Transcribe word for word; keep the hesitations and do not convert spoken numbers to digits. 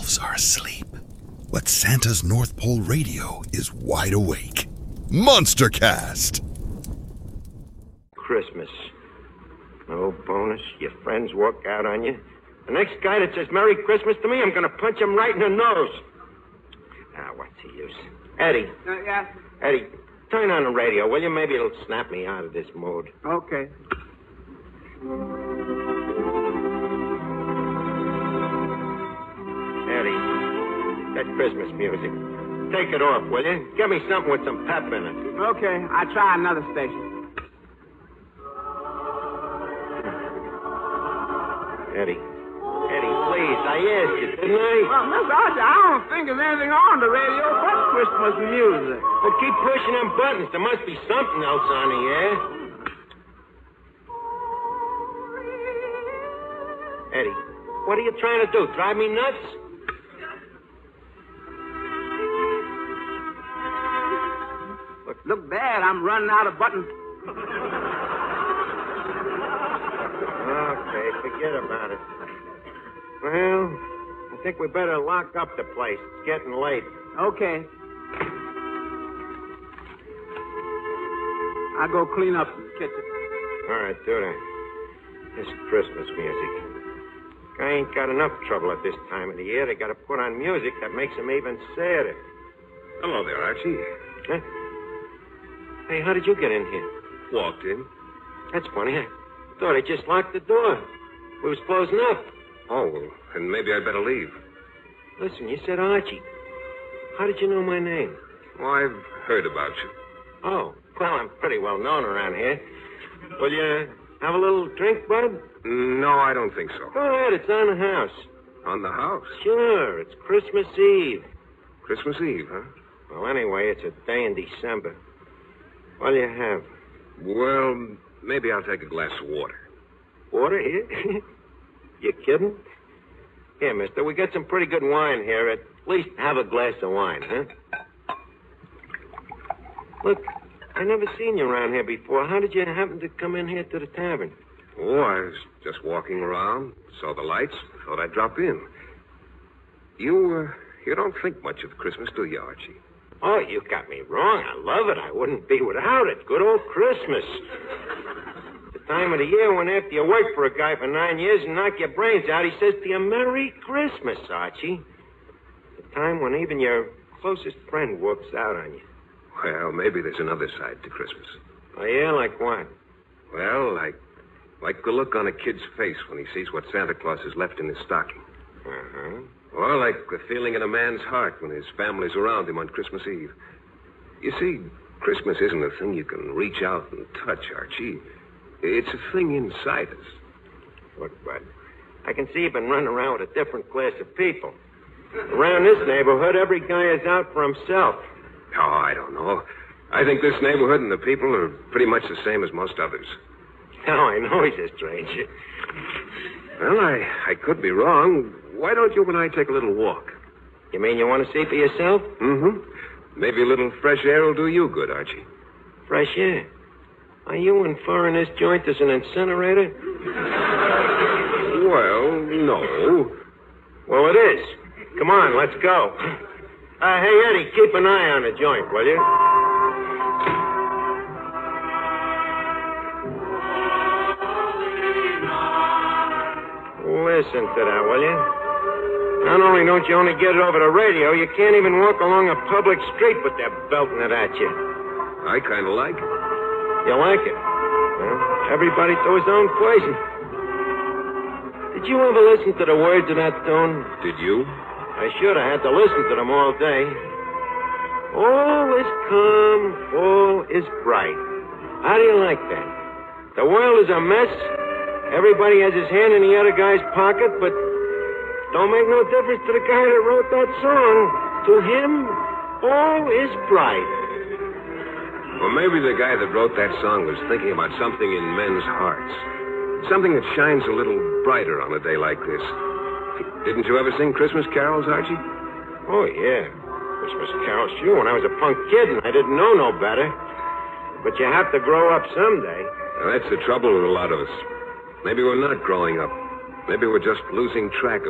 elves are asleep, but Santa's North Pole radio is wide awake. Monstercast! Christmas. No bonus. Your friends walk out on you. The next guy that says Merry Christmas to me, I'm going to punch him right in the nose. Ah, what's the use? Eddie. Uh, yeah? Eddie, turn on the radio, will you? Maybe it'll snap me out of this mood. Okay. Eddie, that Christmas music. Take it off, will you? Get me something with some pep in it. Okay, I'll try another station. Eddie. Eddie, please, I asked you, didn't I? Well, Mister Archie, I don't think there's anything on the radio but Christmas music. Well, keep pushing them buttons. There must be something else on the air. Eddie, what are you trying to do? Drive me nuts? Look, look bad. I'm running out of buttons. Okay, forget about it. Well, I think we better lock up the place. It's getting late. Okay. I'll go clean up the kitchen. All right, do that. This Christmas music. Guy ain't got enough trouble at this time of the year. They got to put on music that makes him even sadder. Hello there, Archie. Huh? Hey, how did you get in here? Walked in. That's funny. I thought I just locked the door. We was closing up. Oh, well, then maybe I'd better leave. Listen, you said Archie. How did you know my name? Well, I've heard about you. Oh, well, I'm pretty well known around here. Will you have a little drink, bud? No, I don't think so. Go ahead, it's on the house. On the house? Sure, it's Christmas Eve. Christmas Eve, huh? Well, anyway, it's a day in December. What'll you have? Well, maybe I'll take a glass of water. Water here? You kidding? Here, mister, we got some pretty good wine here. At least have a glass of wine, huh? Look, I never seen you around here before. How did you happen to come in here to the tavern? Oh, I was just walking around, saw the lights, thought I'd drop in. You, uh, you don't think much of Christmas, do you, Archie? Oh, you got me wrong. I love it. I wouldn't be without it. Good old Christmas. The time of the year when after you work for a guy for nine years and knock your brains out, he says to you, Merry Christmas, Archie. The time when even your closest friend walks out on you. Well, maybe there's another side to Christmas. Oh, yeah? Like what? Well, like, like the look on a kid's face when he sees what Santa Claus has left in his stocking. Uh-huh. Or like the feeling in a man's heart when his family's around him on Christmas Eve. You see, Christmas isn't a thing you can reach out and touch, Archie. It's a thing inside us. Look, bud, I can see you've been running around with a different class of people. Around this neighborhood, every guy is out for himself. Oh, I don't know. I think this neighborhood and the people are pretty much the same as most others. Now I know he's a stranger. Well, I, I could be wrong. Why don't you and I take a little walk? You mean you want to see for yourself? Mm-hmm. Maybe a little fresh air will do you good, Archie. Fresh air? Are you inferring this joint as an incinerator? Well, no. Well, it is. Come on, let's go. Uh, hey, Eddie, keep an eye on the joint, will you? Listen to that, will you? Not only don't you only get it over the radio, you can't even walk along a public street with them belting it at you. I kind of like it. You like it? Well, everybody to his own poison. Did you ever listen to the words of that tune? Did you? I should have had to listen to them all day. All is calm, all is bright. How do you like that? The world is a mess. Everybody has his hand in the other guy's pocket, but don't make no difference to the guy that wrote that song. To him, all is bright. Well, maybe the guy that wrote that song was thinking about something in men's hearts. Something that shines a little brighter on a day like this. Didn't you ever sing Christmas carols, Archie? Oh, yeah. Christmas carols, sure, when I was a punk kid and I didn't know no better. But you have to grow up someday. Now, that's the trouble with a lot of us. Maybe we're not growing up. Maybe we're just losing track of